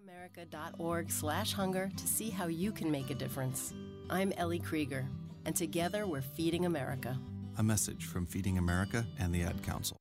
feedingamerica.org/hunger to see how you can make a difference. I'm Ellie Krieger, and together we're Feeding America. A message from Feeding America and the Ad Council.